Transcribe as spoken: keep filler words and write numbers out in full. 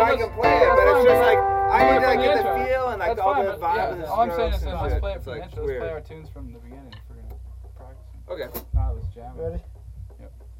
I can play it, but it's just like I need to like, get the feel and like That's all fine, the but, vibe yeah, of the all I'm saying is strokes that and let's shit. play it It's from the like intro. Let's play weird. our tunes from the beginning if we're gonna practice. Okay. Not let's jam. Ready?